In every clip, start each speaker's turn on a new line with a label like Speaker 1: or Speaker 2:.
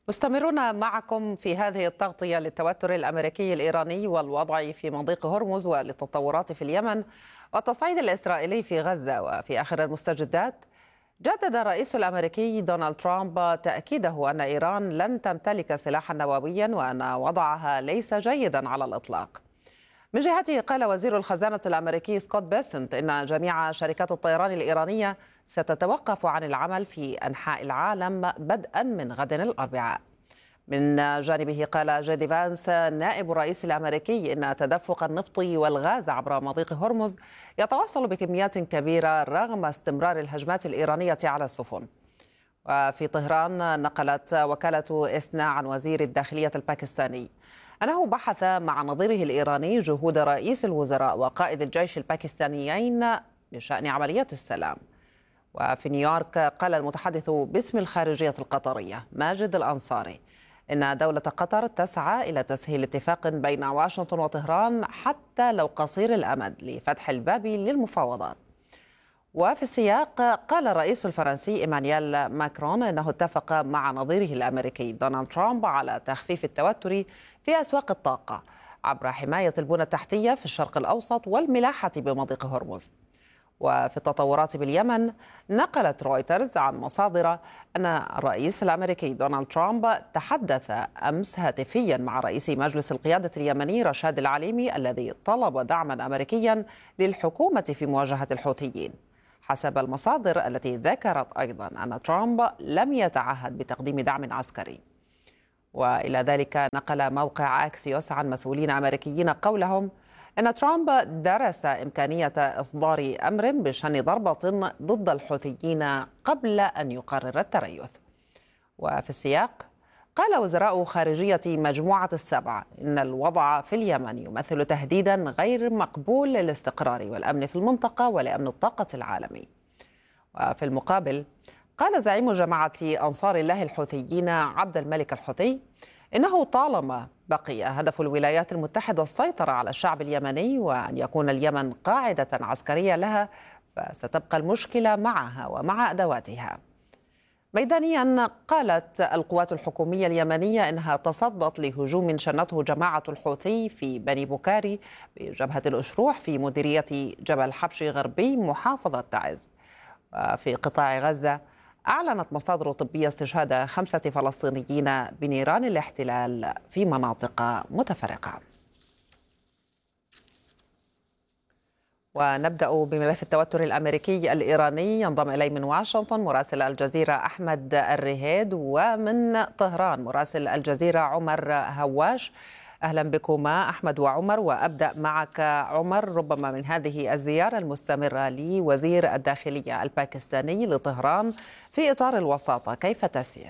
Speaker 1: مستمرون معكم في هذه التغطية للتوتر الأمريكي الإيراني والوضع في مضيق هرمز وللتطورات في اليمن والتصعيد الإسرائيلي في غزة. وفي آخر المستجدات جدد الرئيس الأمريكي دونالد ترامب تأكيده أن إيران لن تمتلك سلاحا نوويا وأن وضعها ليس جيدا على الإطلاق. من جهته قال وزير الخزانة الأمريكي سكوت بيسنت إن جميع شركات الطيران الإيرانية ستتوقف عن العمل في أنحاء العالم بدءا من غد الأربعاء. من جانبه قال جيدي فانس نائب الرئيس الأمريكي إن تدفق النفط والغاز عبر مضيق هرمز يتواصل بكميات كبيرة رغم استمرار الهجمات الإيرانية على السفن. وفي طهران نقلت وكالة إسنا عن وزير الداخلية الباكستاني أنه بحث مع نظيره الإيراني جهود رئيس الوزراء وقائد الجيش الباكستانيين بشأن عمليات السلام. وفي نيويورك قال المتحدث باسم الخارجية القطرية ماجد الأنصاري إن دولة قطر تسعى إلى تسهيل اتفاق بين واشنطن وطهران حتى لو قصير الأمد لفتح الباب للمفاوضات. وفي السياق قال الرئيس الفرنسي إيمانويل ماكرون أنه اتفق مع نظيره الأمريكي دونالد ترامب على تخفيف التوتر في أسواق الطاقة عبر حماية البنى التحتية في الشرق الأوسط والملاحة بمضيق هرمز. وفي التطورات باليمن نقلت رويترز عن مصادر أن الرئيس الأمريكي دونالد ترامب تحدث أمس هاتفيا مع رئيس مجلس القيادة اليمني رشاد العليمي الذي طلب دعما أمريكيا للحكومة في مواجهة الحوثيين، حسب المصادر التي ذكرت أيضا أن ترامب لم يتعهد بتقديم دعم عسكري. وإلى ذلك نقل موقع أكسيوس عن مسؤولين أمريكيين قولهم أن ترامب درس إمكانية إصدار أمر بشن ضربة ضد الحوثيين قبل أن يقرر التريث. وفي السياق قال وزراء خارجية مجموعة السبع إن الوضع في اليمن يمثل تهديدا غير مقبول للاستقرار والأمن في المنطقة ولأمن الطاقة العالمي. وفي المقابل قال زعيم جماعة أنصار الله الحوثيين عبد الملك الحوثي إنه طالما بقي هدف الولايات المتحدة السيطرة على الشعب اليمني وأن يكون اليمن قاعدة عسكرية لها فستبقى المشكلة معها ومع أدواتها. ميدانيا قالت القوات الحكومية اليمنية إنها تصدت لهجوم شنته جماعة الحوثي في بني بوكاري بجبهة الأشروح في مديرية جبل حبشي غربي محافظة تعز. وفي قطاع غزة أعلنت مصادر طبية استشهاد 5 فلسطينيين بنيران الاحتلال في مناطق متفرقة. ونبدأ بملف التوتر الأمريكي الإيراني. ينضم إلي من واشنطن مراسل الجزيرة أحمد الرهيد ومن طهران مراسل الجزيرة عمر هواش. أهلا بكما أحمد وعمر، وأبدأ معك عمر. ربما من هذه الزيارة المستمرة لوزير الداخلية الباكستاني لطهران في إطار الوساطة كيف تسير؟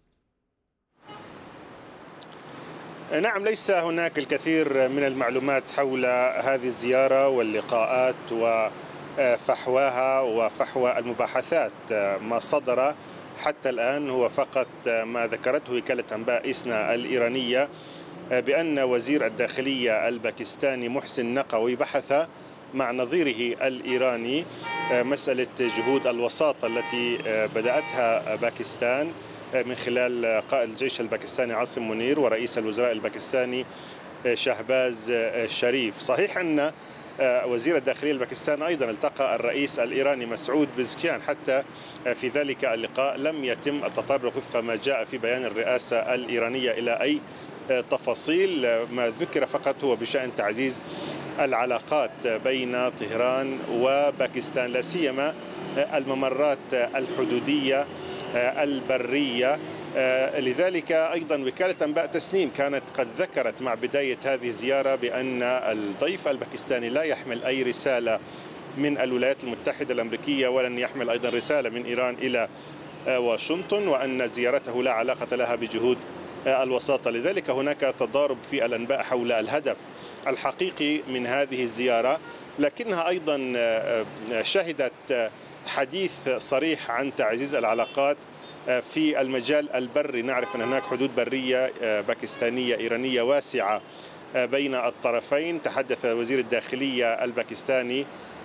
Speaker 2: نعم، ليس هناك الكثير من المعلومات حول هذه الزيارة واللقاءات وفحواها وفحوى المباحثات. ما صدر حتى الآن هو فقط ما ذكرته وكالة أنباء إسنا الإيرانية بأن وزير الداخلية الباكستاني محسن نقوي بحث مع نظيره الإيراني مسألة جهود الوساطة التي بدأتها باكستان من خلال قائد الجيش الباكستاني عاصم منير ورئيس الوزراء الباكستاني شهباز شريف. صحيح أن وزير الداخلية الباكستاني أيضا التقى الرئيس الإيراني مسعود بزكيان، حتى في ذلك اللقاء لم يتم التطرق وفق ما جاء في بيان الرئاسة الإيرانية إلى أي تفاصيل. ما ذكر فقط هو بشأن تعزيز العلاقات بين طهران وباكستان، لا سيما الممرات الحدودية البرية. لذلك أيضا وكالة أنباء تسنيم كانت قد ذكرت مع بداية هذه الزيارة بأن الضيف الباكستاني لا يحمل أي رسالة من الولايات المتحدة الأمريكية ولن يحمل أيضا رسالة من إيران إلى واشنطن، وأن زيارته لا علاقة لها بجهود الوساطة. لذلك هناك تضارب في الأنباء حول الهدف الحقيقي من هذه الزيارة، لكنها أيضا شهدت حديث صريح عن تعزيز العلاقات في المجال البري. نعرف أن هناك حدود برية باكستانية إيرانية واسعة بين الطرفين. تحدث وزير الداخلية الباكستاني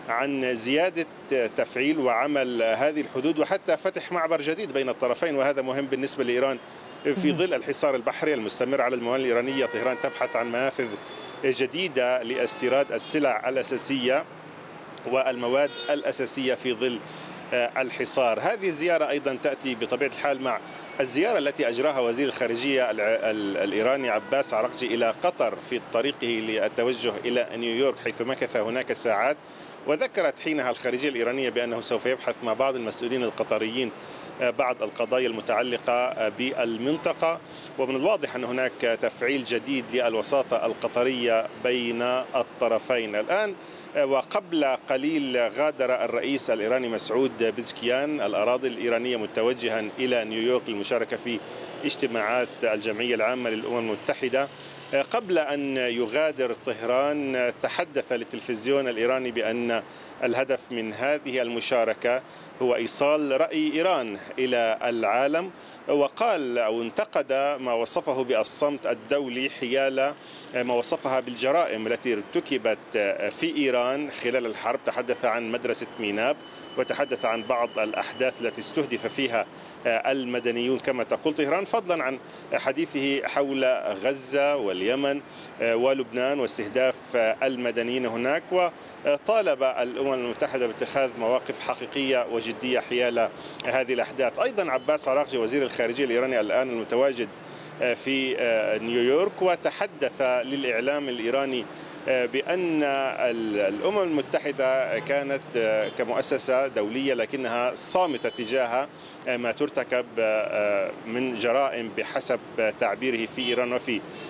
Speaker 2: عن زيادة تفعيل وعمل هذه الحدود وحتى فتح معبر جديد بين الطرفين، وهذا مهم بالنسبة لإيران في ظل الحصار البحري المستمر على الموانئ الإيرانية. طهران تبحث عن منافذ جديدة لاستيراد السلع الأساسية والمواد الأساسية في ظل الحصار. هذه الزيارة أيضا تأتي بطبيعة الحال مع الزيارة التي أجراها وزير الخارجية الإيراني عباس عراقجي إلى قطر في طريقه للتوجه إلى نيويورك، حيث مكث هناك ساعات. وذكرت حينها الخارجية الإيرانية بأنه سوف يبحث مع بعض المسؤولين القطريين بعض القضايا المتعلقة بالمنطقة. ومن الواضح أن هناك تفعيل جديد للوساطة القطرية بين الطرفين الآن. وقبل قليل غادر الرئيس الإيراني مسعود بزكيان الأراضي الإيرانية متوجها إلى نيويورك للمشاركة في اجتماعات الجمعية العامة للأمم المتحدة. قبل أن يغادر طهران تحدث للتلفزيون الإيراني بأن الهدف من هذه المشاركة هو إيصال رأي إيران إلى العالم، وقال أو انتقد ما وصفه بالصمت الدولي حيال ما وصفها بالجرائم التي ارتكبت في إيران خلال الحرب. تحدث عن مدرسة ميناب وتحدث عن بعض الأحداث التي استهدف فيها المدنيون كما تقول طهران، فضلا عن حديثه حول غزة واليمن ولبنان واستهداف المدنيين هناك. وطالب الأمم المتحدة باتخاذ مواقف حقيقية وجدية حيال هذه الأحداث. أيضا عباس عراقجي وزير الخارجية الإيراني الآن المتواجد في نيويورك وتحدث للإعلام الإيراني بأن الأمم المتحدة كانت كمؤسسة دولية لكنها صامتة تجاه ما ترتكب من جرائم بحسب تعبيره في إيران وفي